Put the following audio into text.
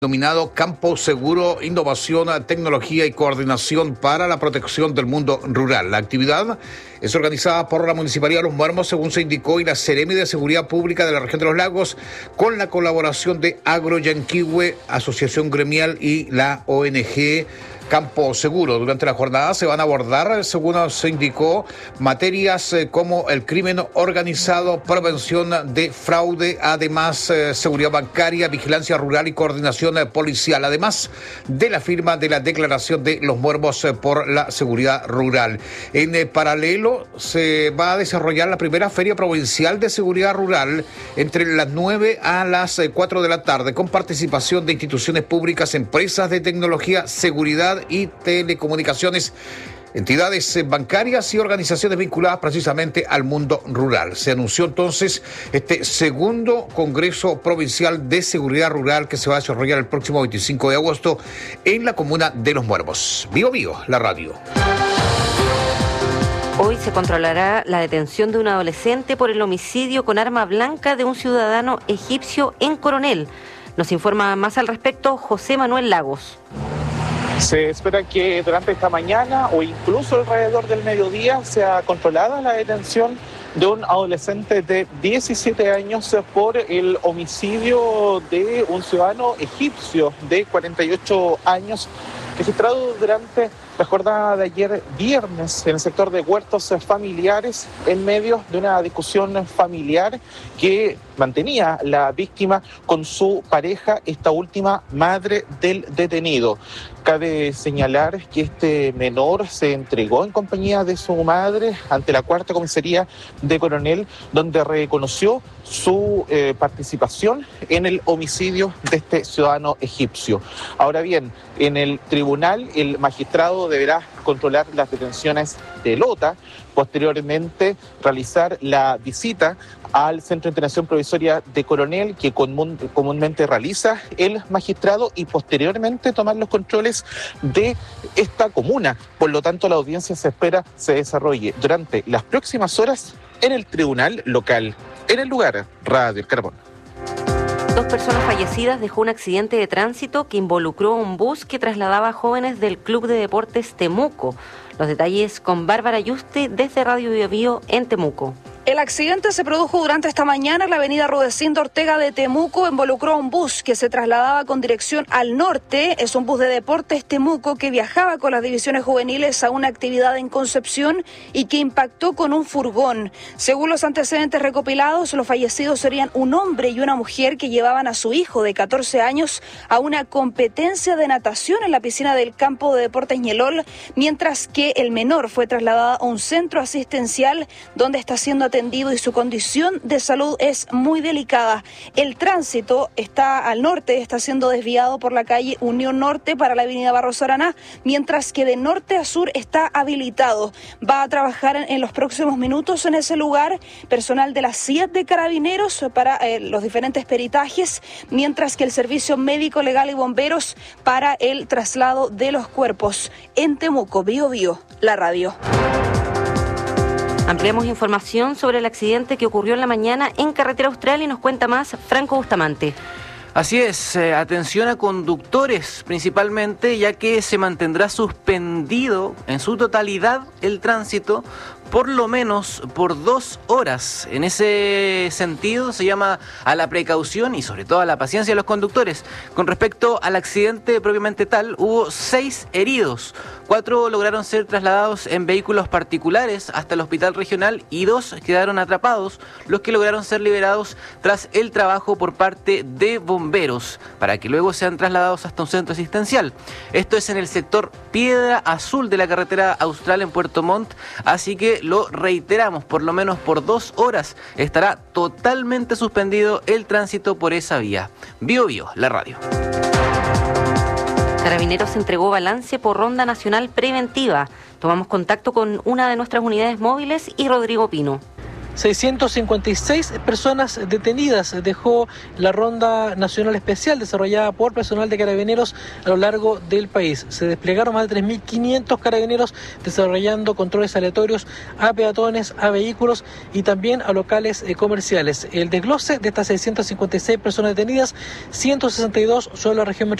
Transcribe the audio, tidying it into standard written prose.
Denominado Campo Seguro, Innovación, Tecnología y Coordinación para la Protección del Mundo Rural. La actividad es organizada por la Municipalidad de Los Muermos, según se indicó, y la Seremi de Seguridad Pública de la Región de los Lagos, con la colaboración de Agro Yanquihue, Asociación Gremial y la ONG Campo Seguro. Durante la jornada se van a abordar, según se indicó, materias como el crimen organizado, prevención de fraude, además seguridad bancaria, vigilancia rural y coordinación policial, además de la firma de la declaración de Los Muermos por la seguridad rural. En paralelo se va a desarrollar la primera Feria Provincial de Seguridad Rural entre las 9 a las 4 de la tarde, con participación de instituciones públicas, empresas de tecnología, seguridad y telecomunicaciones, entidades bancarias y organizaciones vinculadas precisamente al mundo rural. Se anunció entonces este segundo Congreso Provincial de Seguridad Rural que se va a desarrollar el próximo 25 de agosto en la comuna de Los Muermos. Bío Bío, la radio. Hoy se controlará la detención de un adolescente por el homicidio con arma blanca de un ciudadano egipcio en Coronel. Nos informa más al respecto José Manuel Lagos. Se espera que durante esta mañana o incluso alrededor del mediodía sea controlada la detención de un adolescente de 17 años por el homicidio de un ciudadano egipcio de 48 años registrado durante la jornada de ayer viernes en el sector de huertos familiares en medio de una discusión familiar que mantenía la víctima con su pareja, esta última madre del detenido. Cabe señalar que este menor se entregó en compañía de su madre ante la Cuarta Comisaría de Coronel, donde reconoció su participación en el homicidio de este ciudadano egipcio. Ahora bien, en el tribunal el magistrado deberá controlar las detenciones de Lota, posteriormente realizar la visita al Centro de Internación Provisoria de Coronel que comúnmente realiza el magistrado y posteriormente tomar los controles de esta comuna. Por lo tanto, la audiencia se espera se desarrolle durante las próximas horas en el tribunal local. En el lugar, Radio El Carbón. 2 personas fallecidas dejó un accidente de tránsito que involucró un bus que trasladaba a jóvenes del Club de Deportes Temuco. Los detalles con Bárbara Yuste desde Radio Bío Bío en Temuco. El accidente se produjo durante esta mañana en la avenida Rudecindo Ortega de Temuco. Involucró a un bus que se trasladaba con dirección al norte. Es un bus de Deportes Temuco que viajaba con las divisiones juveniles a una actividad en Concepción y que impactó con un furgón. Según los antecedentes recopilados, los fallecidos serían un hombre y una mujer que llevaban a su hijo de 14 años a una competencia de natación en la piscina del campo de Deportes Ñelol, mientras que el menor fue trasladado a un centro asistencial donde está siendo atendido y su condición de salud es muy delicada. El tránsito está al norte, está siendo desviado por la calle Unión Norte para la avenida Barros Araná, mientras que de norte a sur está habilitado. Va a trabajar en los próximos minutos en ese lugar personal de la CIAT de Carabineros para los diferentes peritajes, mientras que el Servicio Médico Legal y Bomberos para el traslado de los cuerpos. En Temuco, Bío Bío, la radio. Ampliamos información sobre el accidente que ocurrió en la mañana en Carretera Austral y nos cuenta más Franco Bustamante. Así es, atención a conductores principalmente, ya que se mantendrá suspendido en su totalidad el tránsito por lo menos por 2 horas. En ese sentido se llama a la precaución y sobre todo a la paciencia de los conductores. Con respecto al accidente propiamente tal, hubo 6 heridos. 4 lograron ser trasladados en vehículos particulares hasta el hospital regional y 2 quedaron atrapados, los que lograron ser liberados tras el trabajo por parte de bomberos, para que luego sean trasladados hasta un centro asistencial. Esto es en el sector Piedra Azul de la Carretera Austral en Puerto Montt, así que lo reiteramos, por lo menos por 2 horas estará totalmente suspendido el tránsito por esa vía. Bío Bío, la radio. Carabineros entregó balance por ronda nacional preventiva. Tomamos contacto con una de nuestras unidades móviles y Rodrigo Pino. 656 personas detenidas dejó la ronda nacional especial desarrollada por personal de carabineros a lo largo del país. Se desplegaron más de 3.500 carabineros desarrollando controles aleatorios a peatones, a vehículos y también a locales comerciales. El desglose de estas 656 personas detenidas, 162 son de la región metropolitana